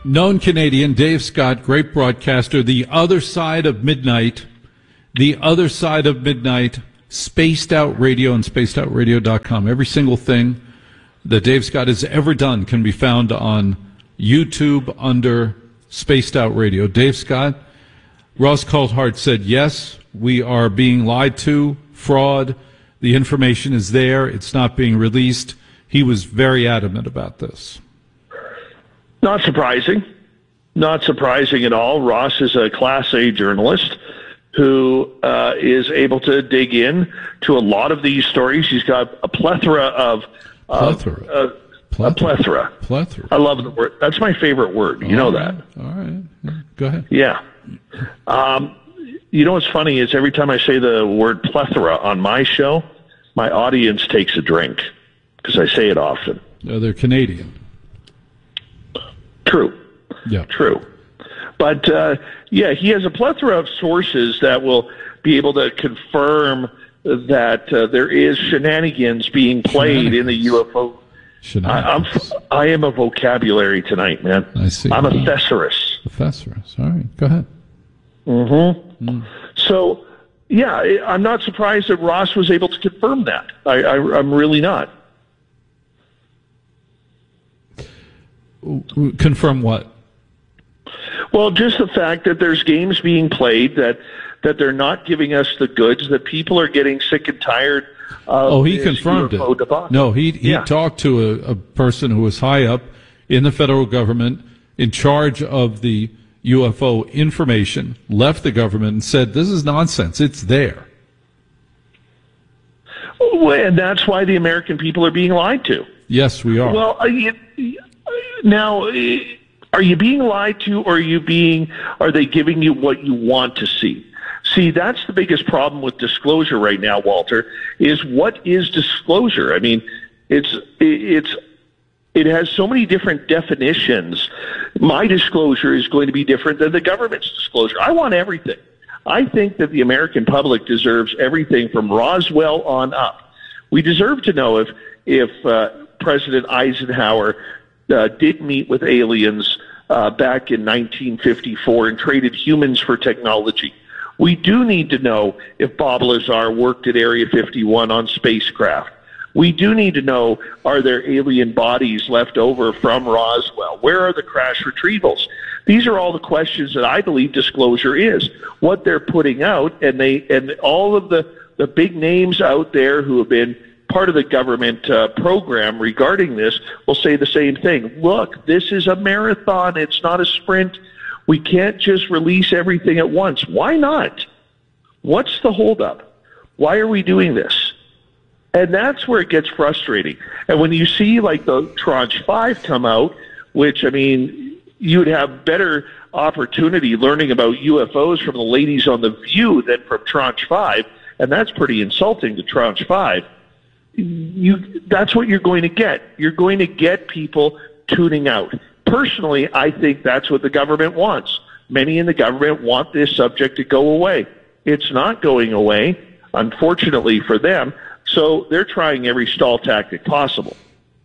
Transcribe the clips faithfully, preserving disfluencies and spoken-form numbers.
known Canadian, Dave Scott, great broadcaster, The Other Side of Midnight, The Other Side of Midnight, Spaced Out Radio and spaced out radio dot com. Every single thing that Dave Scott has ever done can be found on YouTube under Spaced Out Radio. Dave Scott, Ross Coulthart said, yes, we are being lied to, fraud, the information is there, it's not being released. He was very adamant about this. Not surprising. Not surprising at all. Ross is a Class A journalist who uh, is able to dig in to a lot of these stories. He's got a plethora of... Plethora. Uh, plethora. A plethora. Plethora. I love the word. That's my favorite word. You all know right. that. All right. Go ahead. Yeah. Um, you know what's funny is every time I say the word plethora on my show, my audience takes a drink because I say it often. No, they're Canadian. True. Yeah. True. But, uh, yeah, he has a plethora of sources that will be able to confirm that uh, there is shenanigans being played in the U F O. I, I'm, I am a vocabulary tonight, man. I see. I'm a thesaurus. A thesaurus. All right. Go ahead. Mm-hmm. Mm. So, yeah, I'm not surprised that Ross was able to confirm that. I, I, I'm really not. Confirm what? Well, just the fact that there's games being played, that that they're not giving us the goods, that people are getting sick and tired of Oh, he this confirmed U F O it. debacle. No, he he Yeah. talked to a, a person who was high up in the federal government in charge of the U F O information, left the government and said, this is nonsense. It's there. Well, and that's why the American people are being lied to. Yes, we are. Well, uh, you, now, uh, are you being lied to, or are you being? Are they giving you what you want to see? See, that's the biggest problem with disclosure right now, Walter. Is what is disclosure? I mean, it's it's it has so many different definitions. My disclosure is going to be different than the government's disclosure. I want everything. I think that the American public deserves everything from Roswell on up. We deserve to know if if uh, President Eisenhower uh, did meet with aliens uh, back in nineteen fifty-four and traded humans for technology. We do need to know if Bob Lazar worked at Area fifty-one on spacecraft. We do need to know, are there alien bodies left over from Roswell? Where are the crash retrievals? These are all the questions that I believe disclosure is. What they're putting out, and they and all of the, the big names out there who have been part of the government uh, program regarding this will say the same thing. Look, this is a marathon. It's not a sprint. We can't just release everything at once. Why not? What's the holdup? Why are we doing this? And that's where it gets frustrating. And when you see like the Tranche five come out, which, I mean, you would have better opportunity learning about U F Os from the ladies on The View than from Tranche five, and that's pretty insulting to Tranche five. You, that's what you're going to get. You're going to get people tuning out. Personally, I think that's what the government wants. Many in the government want this subject to go away. It's not going away, unfortunately for them, so they're trying every stall tactic possible.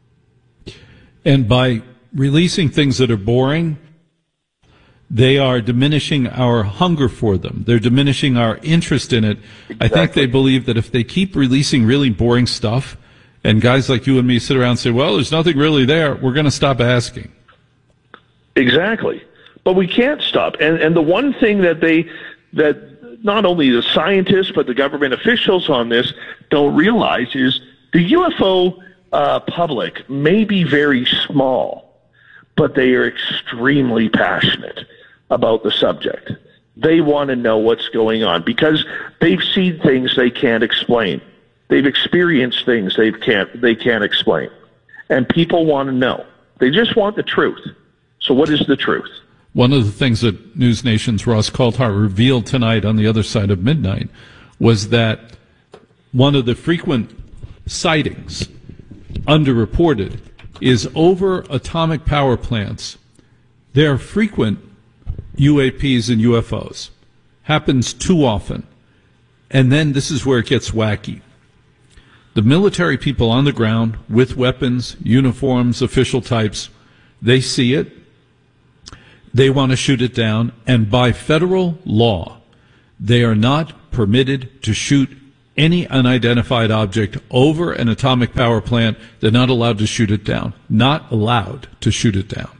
And by releasing things that are boring, they are diminishing our hunger for them. They're diminishing our interest in it. Exactly. I think they believe that if they keep releasing really boring stuff, and guys like you and me sit around and say, well, there's nothing really there, we're going to stop asking. Exactly. But we can't stop. And and the one thing that they, that not only the scientists, but the government officials on this don't realize is the U F O uh, public may be very small, but they are extremely passionate about the subject. They want to know what's going on because they've seen things they can't explain. They've experienced things they can't they can't explain. And people want to know. They just want the truth. So what is the truth? One of the things that News Nation's Ross Coulthart revealed tonight on The Other Side of Midnight was that one of the frequent sightings, underreported, is over atomic power plants. There are frequent U A Ps and U F Os. Happens too often. And then this is where it gets wacky. The military people on the ground with weapons, uniforms, official types, they see it. They want to shoot it down, and by federal law, they are not permitted to shoot any unidentified object over an atomic power plant. They're not allowed to shoot it down. Not allowed to shoot it down.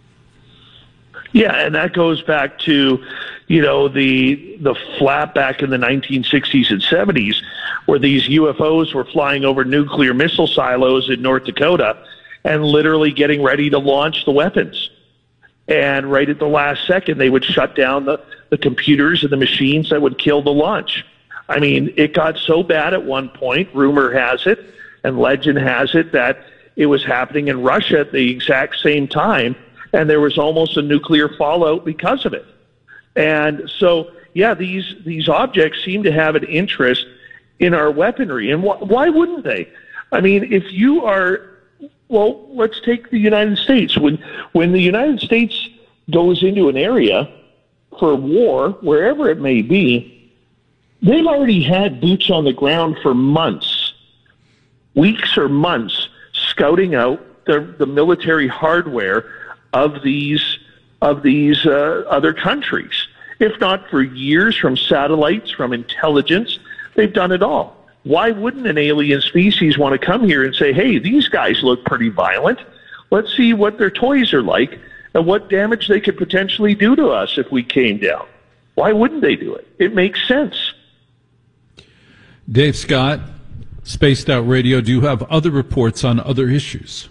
Yeah, and that goes back to, you know, the the flap back in the nineteen sixties and seventies, where these U F Os were flying over nuclear missile silos in North Dakota and literally getting ready to launch the weapons. And right at the last second, they would shut down the, the computers and the machines that would kill the launch. I mean, it got so bad at one point, rumor has it, and legend has it, that it was happening in Russia at the exact same time, and there was almost a nuclear fallout because of it. And so, yeah, these these objects seem to have an interest in our weaponry. And wh- why wouldn't they? I mean, if you are, well, let's take the United States. When when the United States goes into an area for war, wherever it may be, they've already had boots on the ground for months, weeks or months, scouting out the, the military hardware of these of these uh, other countries. If not for years, from satellites, from intelligence, they've done it all. Why wouldn't an alien species want to come here and say, hey, these guys look pretty violent. Let's see what their toys are like and what damage they could potentially do to us if we came down. Why wouldn't they do it? It makes sense. Dave Scott, Spaced Out Radio, do you have other reports on other issues?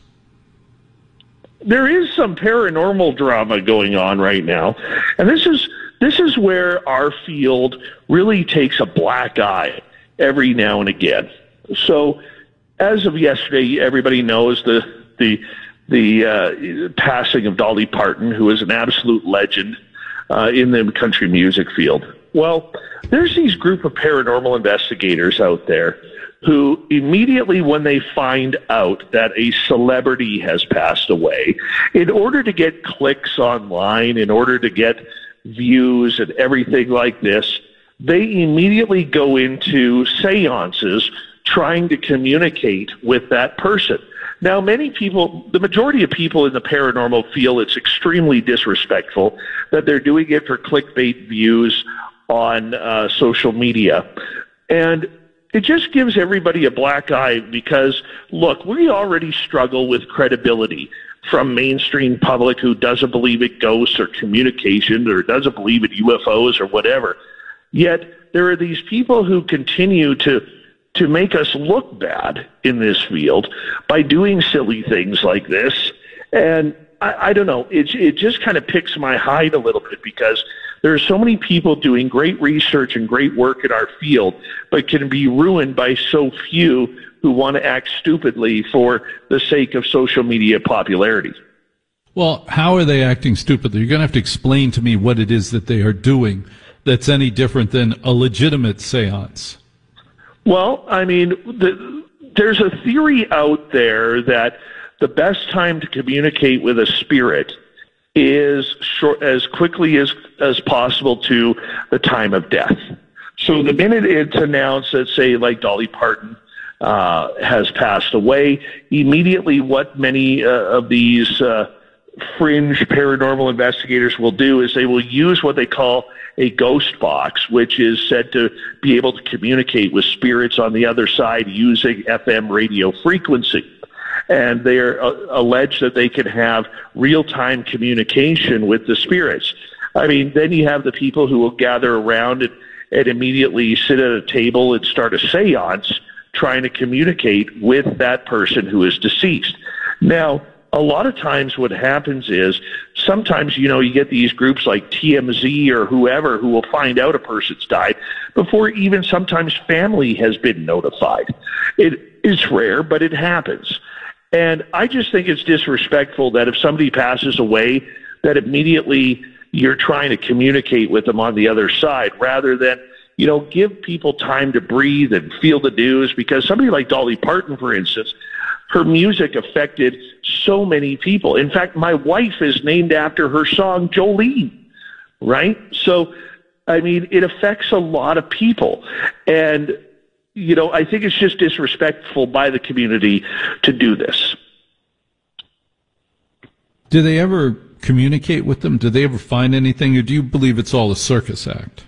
There is some paranormal drama going on right now, and this is this is where our field really takes a black eye every now and again. So, as of yesterday, everybody knows the the the uh, passing of Dolly Parton, who is an absolute legend uh, in the country music field. Well, there's these group of paranormal investigators out there who immediately, when they find out that a celebrity has passed away, in order to get clicks online, in order to get views and everything like this, they immediately go into seances trying to communicate with that person. Now, many people, the majority of people in the paranormal feel it's extremely disrespectful that they're doing it for clickbait views on uh, social media. And it just gives everybody a black eye because, look, we already struggle with credibility from mainstream public who doesn't believe in ghosts or communication or doesn't believe in U F Os or whatever. Yet there are these people who continue to to make us look bad in this field by doing silly things like this. And I, I don't know, it, it just kind of picks my hide a little bit because there are so many people doing great research and great work in our field, but can be ruined by so few who want to act stupidly for the sake of social media popularity. Well, how are they acting stupidly? You're going to have to explain to me what it is that they are doing that's any different than a legitimate seance. Well, I mean, the, there's a theory out there that the best time to communicate with a spirit is short, as quickly as, as possible to the time of death. So the minute it's announced that, say, like Dolly Parton uh, has passed away, immediately what many uh, of these uh, fringe paranormal investigators will do is they will use what they call a ghost box, which is said to be able to communicate with spirits on the other side using F M radio frequency. And they are uh, alleged that they can have real-time communication with the spirits. I mean, then you have the people who will gather around and, and immediately sit at a table and start a seance trying to communicate with that person who is deceased. Now, a lot of times what happens is sometimes, you know, you get these groups like T M Z or whoever who will find out a person's died before even sometimes family has been notified. It is rare, but it happens. And I just think it's disrespectful that if somebody passes away, that immediately you're trying to communicate with them on the other side rather than, you know, give people time to breathe and feel the news. Because somebody like Dolly Parton, for instance, her music affected so many people. In fact, my wife is named after her song Jolene, right? So, I mean, it affects a lot of people. And you know, I think it's just disrespectful by the community to do this. Do they ever communicate with them? Do they ever find anything, or do you believe it's all a circus act?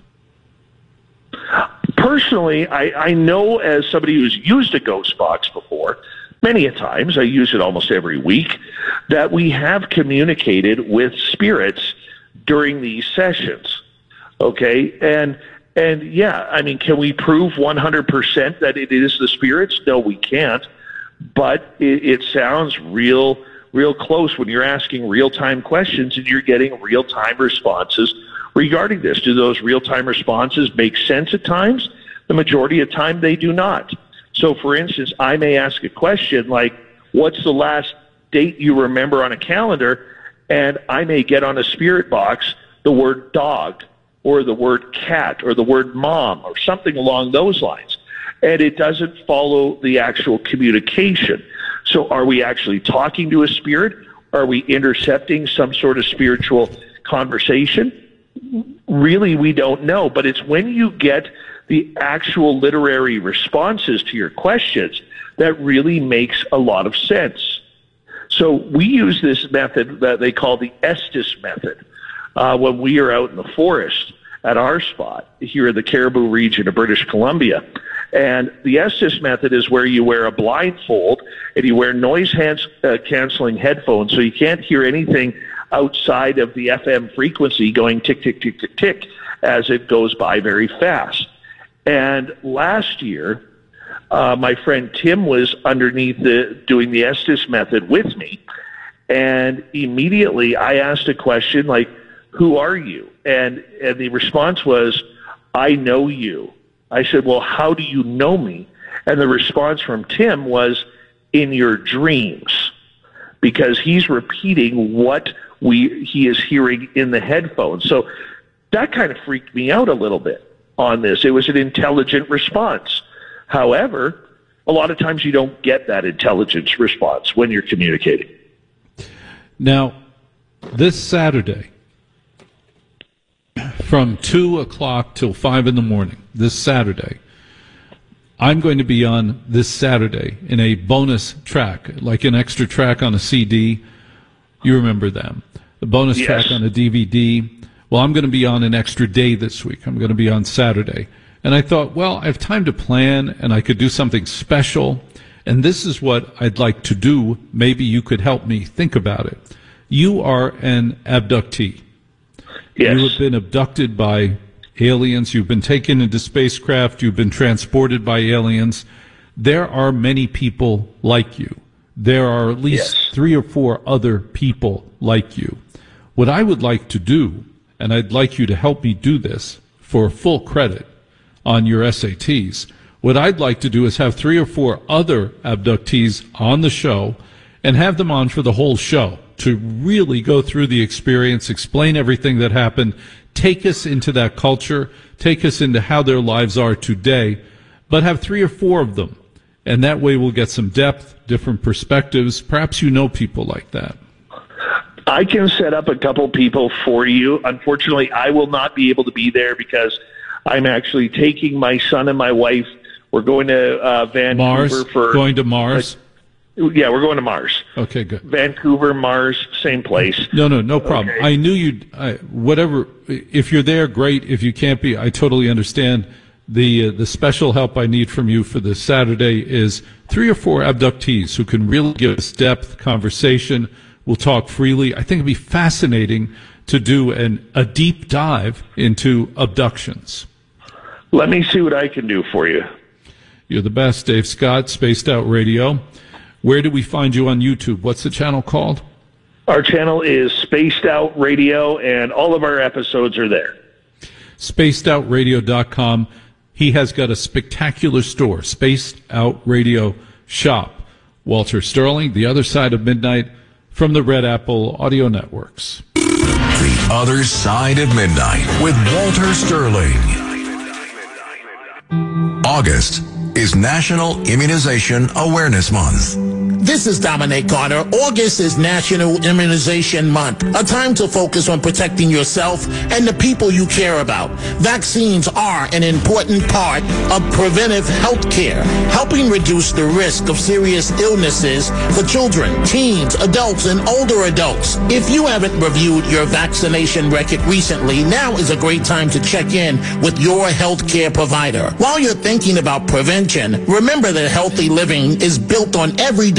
Personally, I, I know as somebody who's used a ghost box before, many a times, I use it almost every week, that we have communicated with spirits during these sessions. Okay? And and yeah, I mean, can we prove one hundred percent that it is the spirits? No, we can't. But it, it sounds real, real close when you're asking real-time questions and you're getting real-time responses regarding this. Do those real-time responses make sense at times? The majority of time, they do not. So, for instance, I may ask a question like, what's the last date you remember on a calendar? And I may get on a spirit box the word dog or the word cat or the word mom or something along those lines. And it doesn't follow the actual communication. So are we actually talking to a spirit? Are we intercepting some sort of spiritual conversation? Really, we don't know. But it's when you get the actual literary responses to your questions that really makes a lot of sense. So we use this method that they call the Estes method uh, when we are out in the forest at our spot here in the Caribou region of British Columbia. And the Estes method is where you wear a blindfold and you wear noise uh, canceling headphones so you can't hear anything outside of the F M frequency going tick, tick, tick, tick, tick as it goes by very fast. And last year, uh, my friend Tim was underneath the doing the Estes method with me. And immediately I asked a question like, who are you? And, and the response was, I know you. I said, well, how do you know me? And the response from Tim was, in your dreams, because he's repeating what we he is hearing in the headphones. So that kind of freaked me out a little bit on this. It was an intelligent response. However, a lot of times you don't get that intelligence response when you're communicating. Now, this Saturday, from two o'clock till five in the morning, this Saturday, I'm going to be on this Saturday in a bonus track, like an extra track on a C D. You remember them. The bonus yes. track on a D V D. Well, I'm going to be on an extra day this week. I'm going to be on Saturday. And I thought, well, I have time to plan, and I could do something special. And this is what I'd like to do. Maybe you could help me think about it. You are an abductee. Yes. You have been abducted by aliens. You've been taken into spacecraft. You've been transported by aliens. There are many people like you. There are at least yes. three or four other people like you. What I would like to do, and I'd like you to help me do this for full credit on your S A Ts, what I'd like to do is have three or four other abductees on the show and have them on for the whole show to really go through the experience, explain everything that happened, take us into that culture, take us into how their lives are today, but have three or four of them. And that way we'll get some depth, different perspectives. Perhaps you know people like that. I can set up a couple people for you. Unfortunately, I will not be able to be there because I'm actually taking my son and my wife. We're going to uh, Vancouver Mars, for going to Mars. Uh, yeah, we're going to Mars. Okay, good. Vancouver, Mars, same place. No, no, no problem. Okay. I knew you'd. I, whatever. If you're there, great. If you can't be, I totally understand. The uh, the special help I need from you for this Saturday is three or four abductees who can really give us depth, conversation. We'll talk freely. I think it'd be fascinating to do an, a deep dive into abductions. Let me see what I can do for you. You're the best, Dave Scott, Spaced Out Radio. Where do we find you on YouTube? What's the channel called? Our channel is Spaced Out Radio, and all of our episodes are there. spaced out radio dot com. He has got a spectacular store, Spaced Out Radio Shop. Walter Sterling, The Other Side of Midnight, from the Red Apple Audio Networks. The Other Side of Midnight with Walter Sterling. August is National Immunization Awareness Month. This is Dominic Garner. August is National Immunization Month, a time to focus on protecting yourself and the people you care about. Vaccines are an important part of preventive health care, helping reduce the risk of serious illnesses for children, teens, adults, and older adults. If you haven't reviewed your vaccination record recently, now is a great time to check in with your health care provider. While you're thinking about prevention, remember that healthy living is built on everyday